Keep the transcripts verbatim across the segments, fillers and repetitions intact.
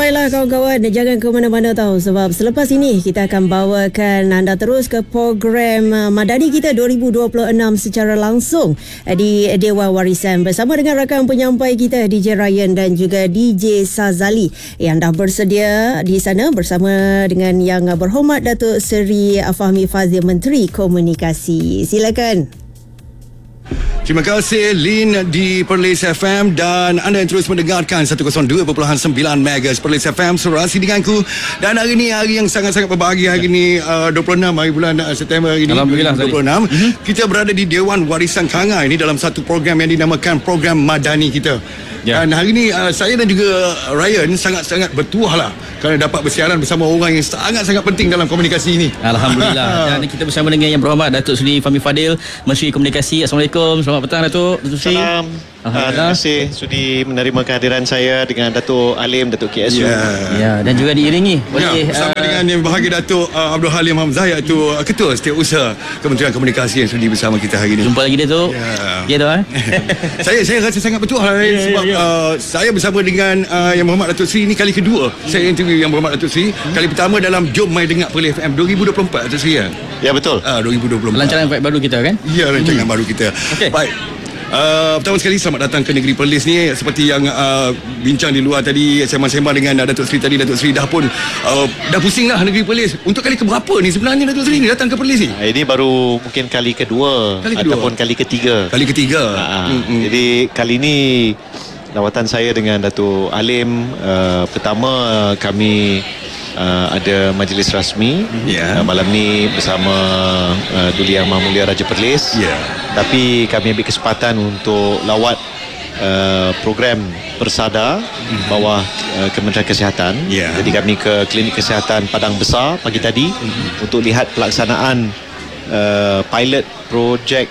Baiklah kawan-kawan, jangan ke mana-mana tahu, sebab selepas ini kita akan bawakan anda terus ke program Madani kita dua ribu dua puluh enam secara langsung di Dewan Warisan bersama dengan rakan penyampai kita D J Ryan dan juga D J Sazali yang dah bersedia di sana bersama dengan yang berhormat Datuk Seri Fahmi Fadzil, Menteri Komunikasi. Silakan. Terima kasih Lin di Perlis F M dan anda yang terus mendengarkan seratus dua perpuluhan sembilan Megahertz Perlis F M, serasi denganku. Dan hari ini hari yang sangat-sangat berbahagia. Hari ini uh, dua puluh enam hari bulan uh, September ini Alhamdulillah dua ribu dua puluh enam. Mm-hmm. Kita berada di Dewan Warisan Kangai ini dalam satu program yang dinamakan program Madani kita. Ya. Dan hari ini uh, saya dan juga Ryan sangat-sangat bertuah lah kerana dapat bersiaran bersama orang yang sangat-sangat penting dalam komunikasi ini. Alhamdulillah. Dan kita bersama dengan yang berhormat Datuk Seri Fahmi Fadzil, Menteri Komunikasi. Assalamualaikum. Selamat petang Datuk. Datuk Seri. Salam. Uh, terima kasih sudi menerima kehadiran saya dengan Datuk Alim, Datuk K S U. Ya. Ya, dan juga diiringi oleh ya, bersama uh, dengan yang berbahagia Datuk uh, Abdul Halim Hamzah, iaitu uh, Ketua Setiausaha Kementerian Komunikasi yang sudi bersama kita hari ini. Jumpa lagi Datuk. Ya. Ya tu eh. saya saya rasa sangat bertuah lah, ya, sebab ya, ya. Uh, saya bersama dengan uh, yang berhormat Datuk Seri ini kali kedua. Hmm. Saya interview yang berhormat Datuk Seri. Hmm. Kali pertama dalam Jom Mai Dengar Perlis F M dua ribu dua puluh empat, Datuk Seri ya. Ya betul. Ah uh, dua ribu dua puluh empat. Pelancaran baru kita kan? Ya, rancangan hmm. baru kita. Okay. Baik. Uh, pertama sekali selamat datang ke negeri Perlis ni. Seperti yang uh, bincang di luar tadi, sembang-sembang dengan uh, Datuk Seri tadi, Datuk Seri dah pun uh, dah pusing lah negeri Perlis. Untuk kali keberapa ni sebenarnya Datuk Seri ni datang ke Perlis ni? Ini baru mungkin kali kedua, kali kedua. ataupun kali ketiga. Kali ketiga. Ha, hmm. Jadi kali ini lawatan saya dengan Datuk Alim, uh, pertama uh, kami Uh, ada majlis rasmi yeah. uh, malam ni bersama uh, Duli Yang Maha Mulia Raja Perlis, yeah. Tapi kami ambil kesempatan untuk lawat uh, program Persada mm-hmm. bawah uh, Kementerian Kesihatan, yeah. Jadi kami ke Klinik Kesihatan Padang Besar pagi tadi mm-hmm. untuk lihat pelaksanaan uh, pilot projek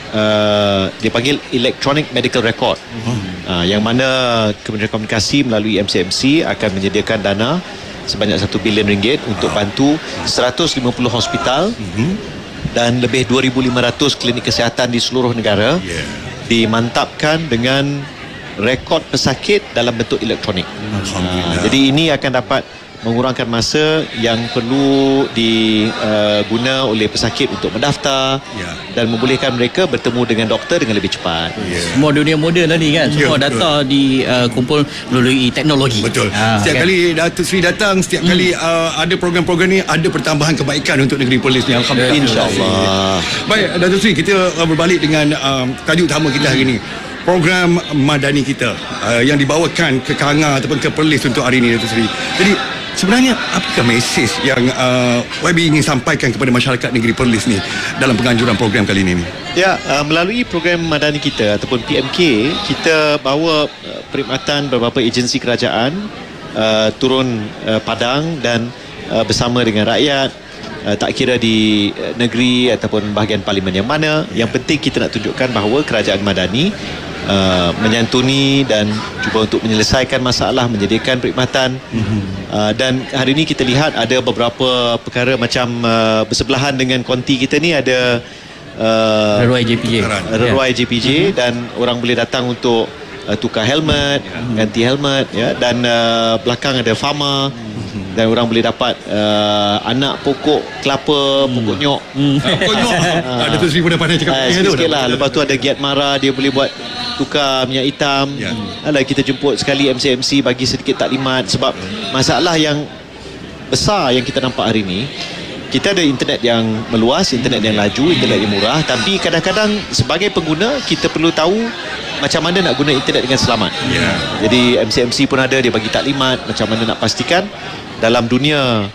uh, dipanggil Electronic Medical Record, mm-hmm. uh, yang mana Kementerian Komunikasi melalui M C M C akan menyediakan dana sebanyak satu bilion ringgit untuk bantu seratus lima puluh hospital mm-hmm. dan lebih dua ribu lima ratus klinik kesihatan di seluruh negara, yeah. dimantapkan dengan rekod pesakit dalam bentuk elektronik. Uh, jadi ini akan dapat mengurangkan masa yang perlu diguna uh, oleh pesakit untuk mendaftar, yeah. dan membolehkan mereka bertemu dengan doktor dengan lebih cepat. Yeah. Semua dunia moden lah ni kan. Semua yeah, data dikumpul uh, melalui teknologi. Betul. Ha, setiap kan? kali Datuk Seri datang, setiap hmm. kali uh, ada program-program ni, ada pertambahan kebaikan untuk negeri Perlis ni. Alhamdulillah. InsyaAllah. Baik Datuk Seri, kita uh, berbalik dengan uh, tajuk utama kita hari ni. Program Madani kita uh, yang dibawakan ke Kangar ataupun ke Perlis untuk hari ini, Datuk Seri. Jadi sebenarnya apakah mesej yang uh, Y B ingin sampaikan kepada masyarakat negeri Perlis ni dalam penganjuran program kali ini? Ya, uh, melalui program Madani kita ataupun P M K, kita bawa uh, perkhidmatan beberapa agensi kerajaan uh, turun uh, padang dan uh, bersama dengan rakyat, uh, tak kira di uh, negeri ataupun bahagian parlimen yang mana. Yang penting kita nak tunjukkan bahawa kerajaan Madani Uh, menyantuni dan cuba untuk menyelesaikan masalah, menyediakan perkhidmatan, mm-hmm. uh, dan hari ini kita lihat ada beberapa perkara macam uh, bersebelahan dengan konti kita ni ada uh, Reruai J P J, Reruai J P J, mm-hmm. dan orang boleh datang untuk uh, tukar helmet, mm-hmm. ganti helmet, ya, dan uh, belakang ada farma, mm-hmm. dan orang boleh dapat uh, anak pokok kelapa, mm. pokok nyok, mm. pokok nyok. Ada tu Seri pun dah pandai cakap uh, sikit lah. Lepas tu ada giat mara, dia boleh buat tukar minyak hitam, yeah. Alah, kita jemput sekali M C M C bagi sedikit taklimat. Sebab masalah yang besar yang kita nampak hari ni, kita ada internet yang meluas, internet yang laju, internet yang murah, tapi kadang-kadang sebagai pengguna kita perlu tahu macam mana nak guna internet dengan selamat, yeah. Jadi M C M C pun ada, dia bagi taklimat macam mana nak pastikan dalam dunia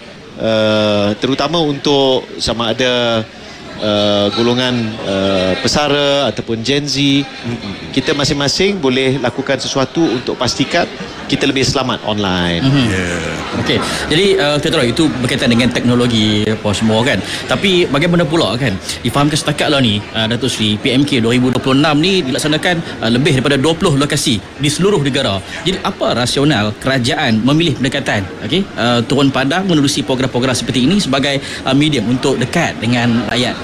uh, terutama untuk sama ada Uh, golongan uh, pesara ataupun Gen Z, mm-hmm. kita masing-masing boleh lakukan sesuatu untuk pastikan kita lebih selamat online. Mm-hmm. Yeah. Okey. Jadi uh, kita tahu itu berkaitan dengan teknologi apa semua kan. Tapi bagaimana pula kan? Difahamkan setakat lah ni uh, Datuk Seri, P M K dua ribu dua puluh enam ni dilaksanakan uh, lebih daripada dua puluh lokasi di seluruh negara. Jadi apa rasional kerajaan memilih pendekatan okey uh, turun padang menerusi program-program seperti ini sebagai uh, medium untuk dekat dengan rakyat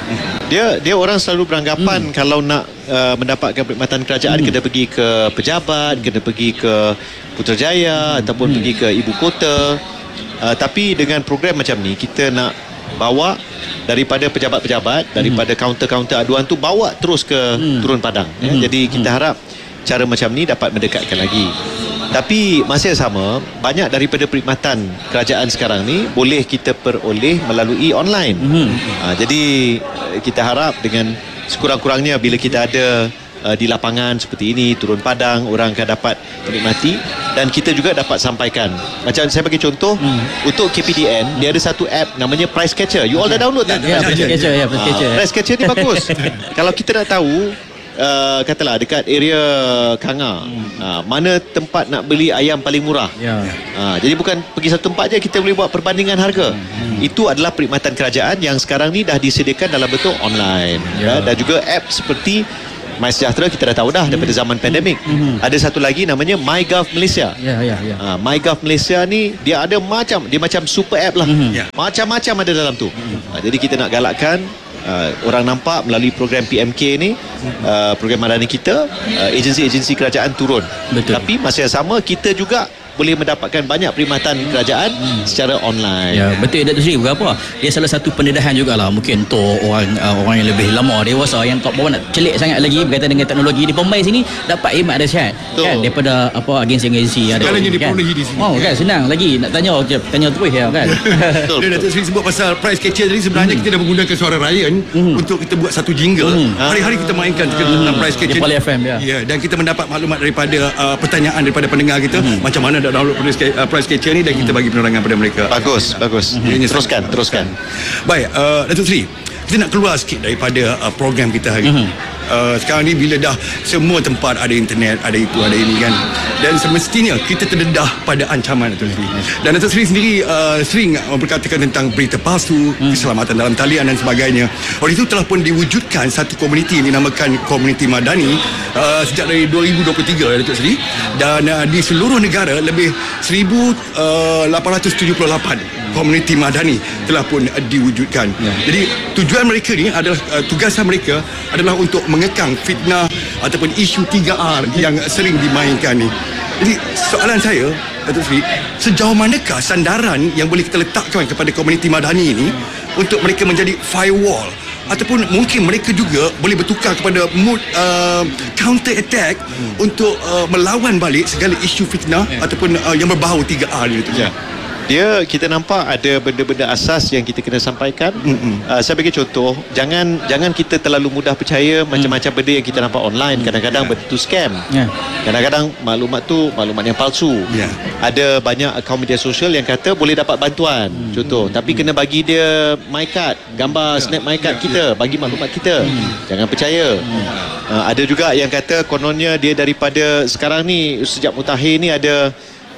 Dia dia orang selalu beranggapan hmm. kalau nak uh, mendapatkan perkhidmatan kerajaan hmm. kena pergi ke pejabat, kena pergi ke Putrajaya hmm. ataupun hmm. pergi ke ibu kota. Uh, tapi dengan program macam ni kita nak bawa daripada pejabat-pejabat, daripada hmm. kaunter-kaunter aduan tu bawa terus ke hmm. turun padang. Ya. Hmm. Jadi kita harap cara macam ni dapat mendekatkan lagi. Tapi masa yang sama, banyak daripada perkhidmatan kerajaan sekarang ni boleh kita peroleh melalui online. Mm-hmm. Ha, jadi kita harap dengan sekurang-kurangnya bila kita ada uh, di lapangan seperti ini, turun padang, orang akan dapat menikmati dan kita juga dapat sampaikan. Macam saya bagi contoh, mm. untuk K P D N, dia ada satu app namanya Price Catcher. You all dah download tak? Ya, Price Catcher. Ya, Price Catcher. Price Catcher ni bagus. Kalau kita nak tahu, Uh, katalah dekat area Kanga hmm. uh, mana tempat nak beli ayam paling murah ya. uh, jadi bukan pergi satu tempat je, kita boleh buat perbandingan harga. hmm. Itu adalah perkhidmatan kerajaan yang sekarang ni dah disediakan dalam bentuk online ya. Ya, dan juga app seperti MySejahtera kita dah tahu dah daripada zaman pandemik. hmm. Ada satu lagi namanya MyGov Malaysia. ya, ya, ya. Uh, MyGov Malaysia ni dia ada macam, dia macam super app lah. hmm. ya. Macam-macam ada dalam tu. hmm. uh, Jadi kita nak galakkan Uh, orang nampak melalui program P M K ni, uh, program Madani kita, uh, agensi-agensi kerajaan turun. Betul. Tapi masa yang sama kita juga boleh mendapatkan banyak perkhidmatan kerajaan hmm. secara online. Ya, betul Datuk Seri. Berapa? Dia salah satu pendedahan jugalah mungkin untuk orang uh, orang yang lebih lama dewasa yang tak bawa nak celik sangat lagi berkaitan dengan teknologi ni. Pemain sini dapat khidmat dahsyat kan daripada apa agensi-agensi ada. Segalanya kan? dipenuhi di sini. Oh kan, senang lagi nak tanya je, tanya terus ya kan. Betul. Dia Datuk Seri sebut pasal Price Catcher tadi, sebenarnya hmm. kita dah menggunakan suara Ryan hmm. untuk kita buat satu jingle. Hmm. Hari-hari kita mainkan hmm. tentang Price Catcher. Di F M ya. Ya, dan kita mendapat maklumat daripada uh, pertanyaan daripada pendengar kita hmm. macam mana nak download uh, Price Catcher ni, dan kita bagi penerangan pada mereka. Bagus, bagus. Hmm. Teruskan, teruskan. Baik, uh, Datuk Seri, kita nak keluar sikit daripada uh, program kita hari ini. Hmm. Uh, sekarang ni bila dah semua tempat ada internet, ada itu, ada ini kan, dan semestinya kita terdedah pada ancaman Datuk Seri. Dan Datuk Seri sendiri uh, sering uh, berkatakan tentang berita palsu, hmm. keselamatan dalam talian dan sebagainya. Oleh itu telah pun diwujudkan satu komuniti yang dinamakan Komuniti Madani uh, sejak dari dua ribu dua puluh tiga Datuk Seri, dan uh, di seluruh negara lebih seribu lapan ratus tujuh puluh lapan Komuniti Madani telah pun uh, diwujudkan. Ya. Jadi tujuan mereka ni adalah uh, tugasan mereka adalah untuk mengekang fitnah ataupun isu tiga R yang sering dimainkan ni. Jadi soalan saya, Datuk Seri, sejauh manakah sandaran yang boleh kita letakkan kepada komuniti Madani ini untuk mereka menjadi firewall, ataupun mungkin mereka juga boleh bertukar kepada mood uh, counter attack hmm. untuk uh, melawan balik segala isu fitnah yeah. ataupun uh, yang berbau tiga R ni, Datuk Seri. Yeah. Dia kita nampak ada benda-benda asas yang kita kena sampaikan. Mm-hmm. Uh, saya bagi contoh, jangan jangan kita terlalu mudah percaya mm. macam-macam benda yang kita nampak online. Kadang-kadang yeah. benda tu scam. Yeah. Kadang-kadang maklumat tu maklumat yang palsu. Yeah. Ada banyak akaun media sosial yang kata boleh dapat bantuan. Mm. Contoh, tapi mm. kena bagi dia my card, gambar yeah. snap my card yeah. kita, bagi maklumat kita. Mm. Jangan percaya. Mm. Uh, ada juga yang kata kononnya dia daripada sekarang ni sejak mutakhir ni ada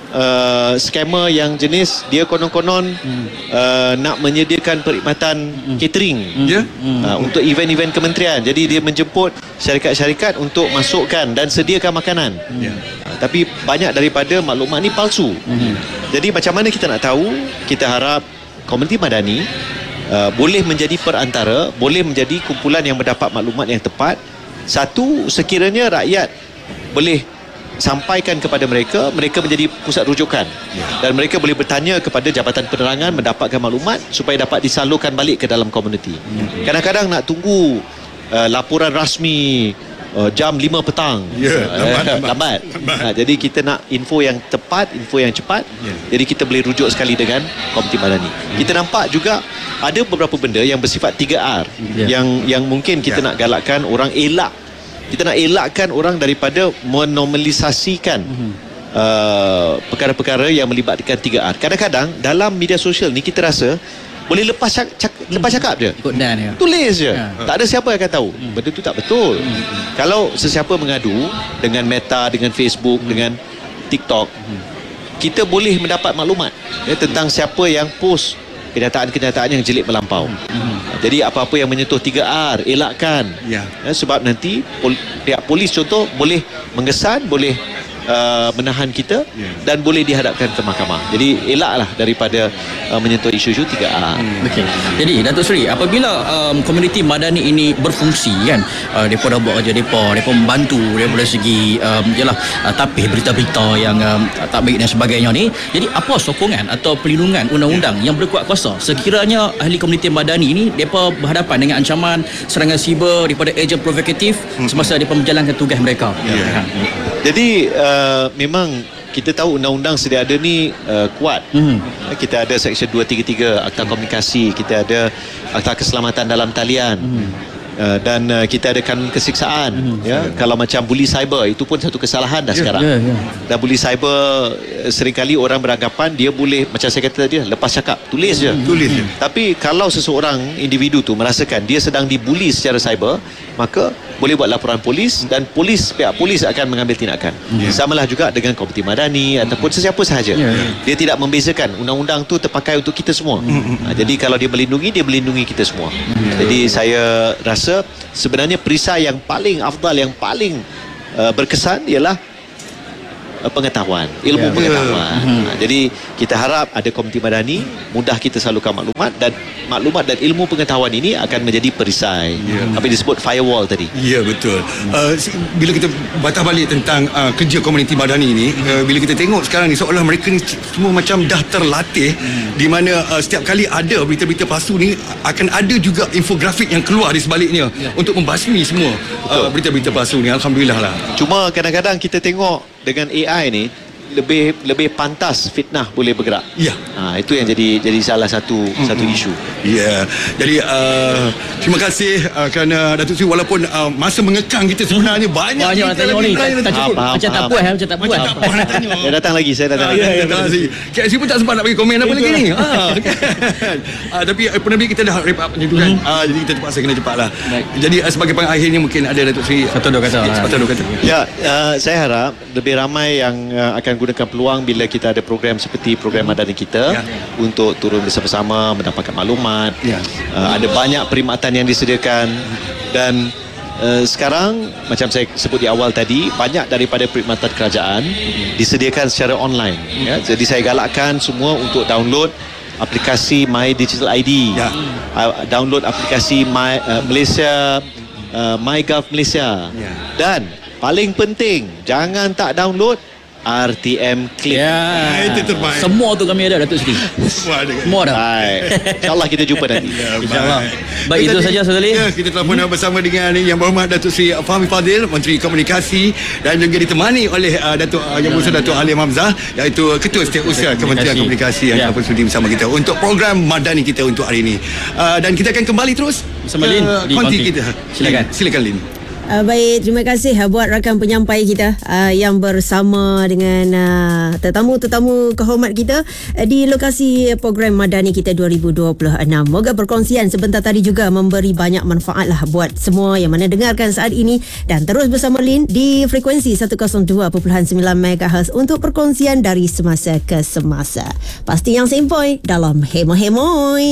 Uh, scammer yang jenis dia konon-konon hmm. uh, nak menyediakan perkhidmatan hmm. catering hmm. Yeah? Hmm. Uh, untuk event-event kementerian. Jadi dia menjemput syarikat-syarikat untuk masukkan dan sediakan makanan. Yeah. Uh, tapi banyak daripada maklumat ni palsu. Hmm. Jadi macam mana kita nak tahu? Kita harap komuniti Madani uh, boleh menjadi perantara, boleh menjadi kumpulan yang mendapat maklumat yang tepat. Satu, sekiranya rakyat boleh sampaikan kepada mereka, mereka menjadi pusat rujukan ya. Dan mereka boleh bertanya kepada Jabatan Penerangan mendapatkan maklumat supaya dapat disalurkan balik ke dalam komuniti. ya. Kadang-kadang nak tunggu uh, laporan rasmi uh, jam lima petang ya, lambat, uh, lambat. lambat. Nah, jadi kita nak info yang tepat, info yang cepat. ya. Jadi kita boleh rujuk sekali dengan Komuniti Madani. ya. Kita nampak juga ada beberapa benda yang bersifat tiga R ya. yang yang mungkin kita ya. nak galakkan orang elak. Kita nak elakkan orang daripada menormalisasikan mm-hmm. uh, perkara-perkara yang melibatkan tiga R. Kadang-kadang dalam media sosial ni kita rasa boleh lepas cak, cak, lepas cakap je. Ikut dan ya. Tulis je. Ya. Tak ada siapa yang akan tahu. Mm. Benda tu tak betul. Mm. Kalau sesiapa mengadu dengan Meta, dengan Facebook, mm. dengan TikTok, mm. kita boleh mendapat maklumat ya, tentang siapa yang post kenyataan-kenyataan yang jelik melampau. Hmm. Jadi apa-apa yang menyentuh tiga R elakkan. Ya. Ya, sebab nanti pol, pihak polis contoh boleh mengesan, boleh uh, menahan kita yeah. dan boleh dihadapkan ke mahkamah. Jadi elaklah daripada uh, menyentuh isu-isu tiga A. Hmm. Okey. Jadi Datuk Seri, apabila um, komuniti madani ini berfungsi kan, uh, depa dah buat kerja depa, depa membantu daripada segi um, yalah uh, tapis berita-berita yang um, tak baik dan sebagainya ni. Jadi apa sokongan atau perlindungan undang-undang yang berkuat kuasa sekiranya ahli komuniti madani ini depa berhadapan dengan ancaman serangan siber daripada ejen provokatif hmm. semasa depa menjalankan tugas mereka. Yeah. Jadi uh, memang kita tahu undang-undang sedia ada ni uh, kuat. Hmm. Kita ada Seksyen dua tiga tiga Akta Komunikasi, kita ada Akta Keselamatan dalam Talian. Hmm. Uh, dan uh, kita ada kanun kesiksaan hmm, ya yeah. Kalau macam buli cyber itu pun satu kesalahan dah yeah, sekarang yeah, yeah. Dan buli cyber seringkali orang beranggapan dia boleh, macam saya kata tadi, lepas cakap tulis je hmm. tulis je. Tapi kalau seseorang individu tu merasakan dia sedang dibuli secara cyber, maka boleh buat laporan polis dan polis pihak polis akan mengambil tindakan. Yeah. Samalah juga dengan komuniti madani ataupun sesiapa sahaja. Yeah. Dia tidak membezakan, undang-undang tu terpakai untuk kita semua. Mm-hmm. Ha, jadi kalau dia melindungi, dia melindungi kita semua. Yeah. Jadi saya rasa sebenarnya perisai yang paling afdal, yang paling uh, berkesan ialah uh, pengetahuan, ilmu yeah. pengetahuan. Mm-hmm. Ha, jadi kita harap ada komuniti madani, mudah kita salurkan maklumat, dan maklumat dan ilmu pengetahuan ini akan menjadi perisai. Yeah. Apa yang disebut firewall tadi. Ya, yeah, betul. Hmm. Uh, bila kita batah balik tentang uh, kerja komuniti madani ini, hmm. uh, bila kita tengok sekarang ni seolah mereka ni semua macam dah terlatih, hmm. di mana uh, setiap kali ada berita-berita palsu ni akan ada juga infografik yang keluar di sebaliknya yeah. untuk membasmi semua uh, berita-berita palsu ni. Alhamdulillah lah. Cuma kadang-kadang kita tengok dengan A I ni lebih lebih pantas fitnah boleh bergerak. Ya. Ha, itu yang jadi jadi salah satu mm-hmm. satu isu. Ya. Jadi uh, terima kasih uh, kerana Datuk Seri, walaupun uh, masa mengekang kita sebenarnya banyak banyak nak tanya ni. Tak cukup. Macam tak puas, macam tak puas. Macam tak puas nak tanya. Saya datang lagi, saya datang lagi. Datang lagi. K L C pun tak sempat nak bagi komen apa lagi ni. Ha. Tapi penerbit kita dah wrap up macam tu kan. Jadi kita terpaksa kena cepatlah. Jadi sebagai pengakhirnya mungkin ada Datuk Seri satu dua kata. Satu dua kata. Ya, saya harap lebih ramai yang akan gunakan peluang bila kita ada program seperti program madani kita ya. Untuk turun bersama-sama mendapatkan maklumat ya. uh, ada banyak perkhidmatan yang disediakan dan uh, sekarang macam saya sebut di awal tadi, banyak daripada perkhidmatan kerajaan disediakan secara online ya. Jadi saya galakkan semua untuk download aplikasi My Digital I D ya. uh, download aplikasi My uh, Malaysia uh, MyGov Malaysia ya. Dan paling penting, jangan tak download R T M Click. Ya. Itu terbaik. Semua tu kami ada, Datuk Seri. Semua ada. Semua ada. Baik. InsyaAllah kita jumpa nanti. Ya, InsyaAllah. Baik, itu saja Saudari. Ya, kita telah pun hmm. bersama dengan Yang Berhormat Datuk Seri Fahmi Fadzil, Menteri Komunikasi, dan juga ditemani oleh uh, Datuk uh, Yang Besar Datuk Halim Hamzah, iaitu Ketua Setiausaha Kementerian Komunikasi yang ya. Telah sudi bersama kita untuk program madani kita untuk hari ini. Uh, dan kita akan kembali terus bersama Lin di konti kita. Silakan. Silakan Lin. Uh, baik, terima kasih uh, buat rakan penyampai kita uh, yang bersama dengan uh, tetamu-tetamu kehormat kita uh, di lokasi program madani kita dua ribu dua puluh enam. Moga perkongsian sebentar tadi juga memberi banyak manfaat lah buat semua yang mana dengarkan saat ini, dan terus bersama Lin di frekuensi seratus dua perpuluhan sembilan megahertz untuk perkongsian dari semasa ke semasa. Pasti yang sempoi dalam hemo-hemoi.